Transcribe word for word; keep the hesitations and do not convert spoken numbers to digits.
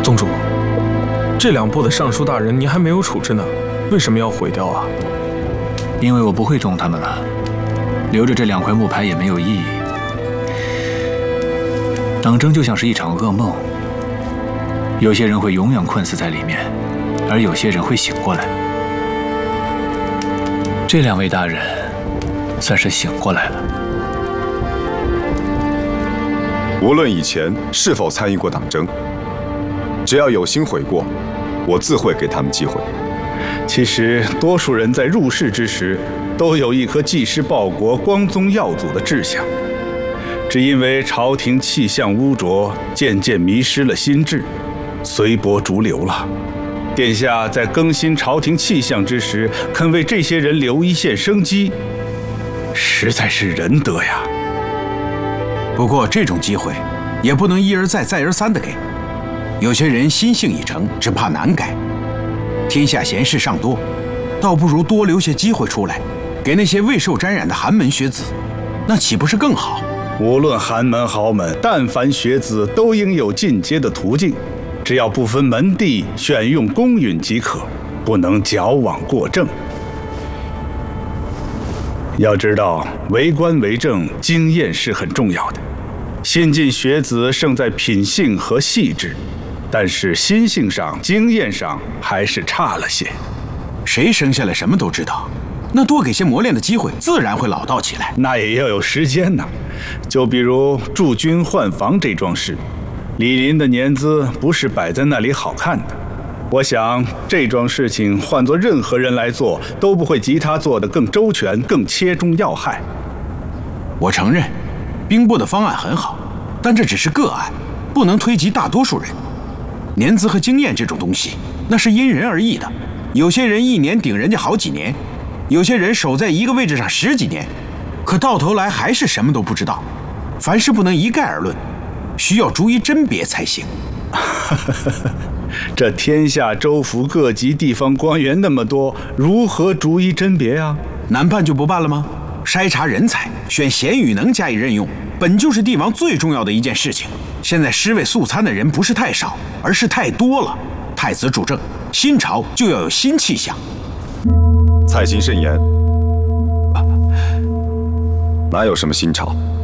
宗主，这两部的尚书大人您还没有处置呢，为什么要毁掉啊？ 因为我不会种他们了，留着这两块木牌也没有意义。党争就像是一场噩梦，有些人会永远困死在里面，而有些人会醒过来。这两位大人算是醒过来了。 无论以前是否参与过党争，只要有心悔过，我自会给他们机会。 其实，多数人在入世之时，都有一颗济世报国、光宗耀祖的志向，只因为朝廷气象污浊，渐渐迷失了心智，随波逐流了。殿下在更新朝廷气象之时，肯为这些人留一线生机，实在是仁德呀。 不过这种机会，也不能一而再、再而三的给。有些人心性已成，只怕难改。天下贤士尚多，倒不如多留些机会出来，给那些未受沾染的寒门学子，那岂不是更好？ 无论寒门豪门，但凡学子都应有进阶的途径，只要不分门第，选用公允即可，不能矫枉过正。要知道，为官为政，经验是很重要的。新进学子胜在品性和细致，但是心性上、经验上还是差了些。 谁生下来什么都知道，那多给些磨练的机会，自然会老道起来。 那也要有时间呢。就比如驻军换防这桩事，李林的年资不是摆在那里好看的。我想这桩事情换做任何人来做，都不会及他做得更周全、更切中要害。 我承认，兵部的方案很好，但这只是个案，不能推及大多数人。年资和经验这种东西，那是因人而异的。有些人一年顶人家好几年，有些人守在一个位置上十几年，可到头来还是什么都不知道。凡事不能一概而论，需要逐一甄别才行。 这天下州府各级地方官员那么多，如何逐一甄别啊？ 难办就不办了吗？筛查人才，选贤与能加以任用，本就是帝王最重要的一件事情。现在尸位素餐的人不是太少，而是太多了。太子主政，新朝就要有新气象。 蔡卿慎言，哪有什么新朝？